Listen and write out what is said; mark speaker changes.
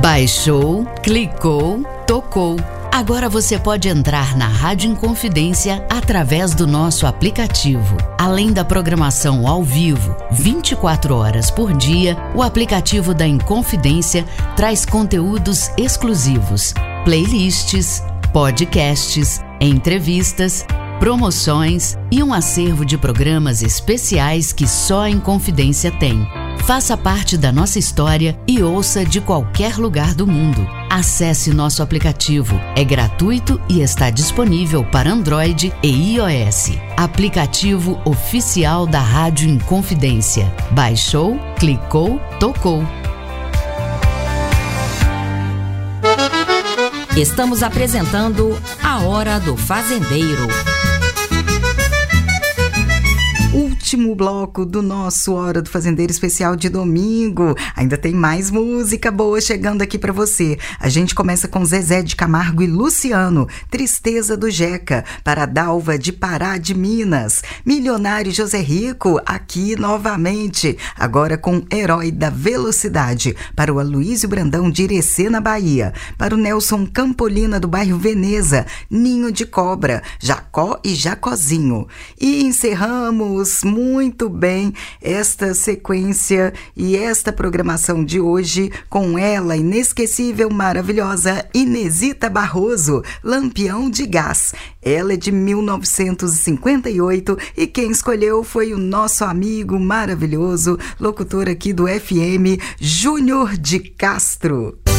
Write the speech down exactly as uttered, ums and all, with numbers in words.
Speaker 1: Baixou, clicou, tocou. Agora você pode entrar na Rádio Inconfidência através do nosso aplicativo. Além da programação ao vivo, vinte e quatro horas por dia, o aplicativo da Inconfidência traz conteúdos exclusivos, playlists, podcasts, entrevistas, promoções e um acervo de programas especiais que só a Inconfidência tem. Faça parte da nossa história e ouça de qualquer lugar do mundo. Acesse nosso aplicativo. É gratuito e está disponível para Android e iOS. Aplicativo oficial da Rádio Inconfidência. Baixou, clicou, tocou.
Speaker 2: Estamos apresentando A Hora do Fazendeiro.
Speaker 3: Último bloco do nosso Hora do Fazendeiro especial de domingo. Ainda tem mais música boa chegando aqui pra você. A gente começa com Zezé de Camargo e Luciano, Tristeza do Jeca, para Dalva de Pará de Minas. Milionário José Rico, aqui novamente, agora com Herói da Velocidade, para o Aloísio Brandão de Irecê, na Bahia. Para o Nelson Campolina do bairro Veneza, Ninho de Cobra, Jacó e Jacozinho. E encerramos muito bem esta sequência e esta programação de hoje com ela, inesquecível, maravilhosa Inesita Barroso, Lampião de Gás. Ela é de mil novecentos e cinquenta e oito e quem escolheu foi o nosso amigo maravilhoso, locutor aqui do F M, Júnior de Castro.